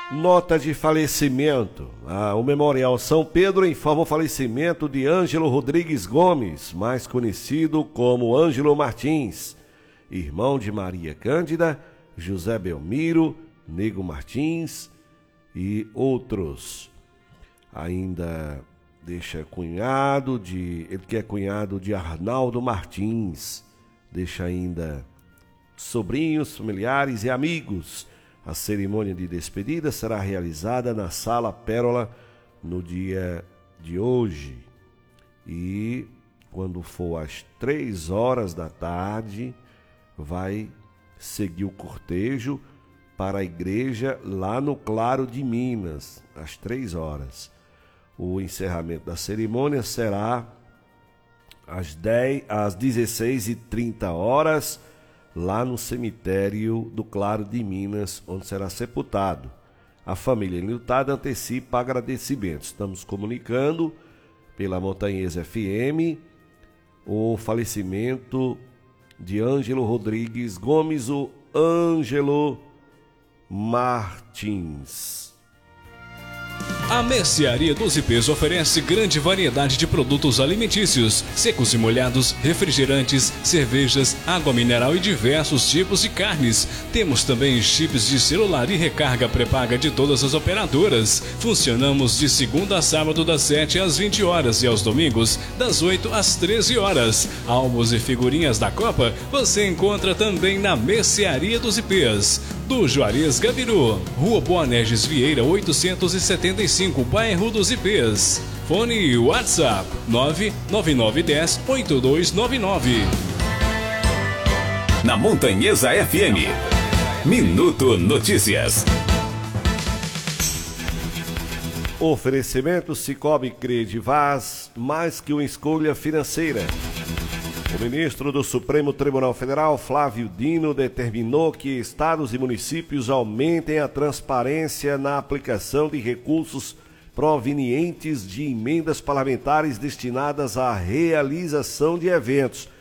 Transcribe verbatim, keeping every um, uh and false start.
Nota de falecimento. Ah, o Memorial São Pedro informa o falecimento de Ângelo Rodrigues Gomes, mais conhecido como Ângelo Martins, irmão de Maria Cândida, José Belmiro, Nego Martins e outros. Ainda deixa cunhado de... ele que é cunhado de Arnaldo Martins. Deixa ainda sobrinhos, familiares e amigos. A cerimônia de despedida será realizada na Sala Pérola no dia de hoje. E quando for às três horas da tarde, vai seguir o cortejo para a igreja lá no Claro de Minas, às três horas. O encerramento da cerimônia será às, dez, às dezesseis e trinta horas, lá no cemitério do Claro de Minas, onde será sepultado. A família enlutada antecipa agradecimentos. Estamos comunicando pela Montanhesa F M o falecimento de Ângelo Rodrigues Gomes, o Ângelo Martins. A Mercearia dos Ipês oferece grande variedade de produtos alimentícios, secos e molhados, refrigerantes, cervejas, água mineral e diversos tipos de carnes. Temos também chips de celular e recarga pré-paga de todas as operadoras. Funcionamos de segunda a sábado das sete às vinte horas e aos domingos das oito às treze horas. Álbuns e figurinhas da Copa você encontra também na Mercearia dos Ipês, do Juarez Gabiru, Rua Boanerges Vieira oitocentos e setenta e cinco, bairro dos Ipês. Fone e WhatsApp nove nove nove um zero oito dois nove nove. Na Montanhesa F M, Minuto Notícias. Oferecimento Cicobi Credivaz, mais que uma escolha financeira. O ministro do Supremo Tribunal Federal, Flávio Dino, determinou que estados e municípios aumentem a transparência na aplicação de recursos provenientes de emendas parlamentares destinadas à realização de eventos.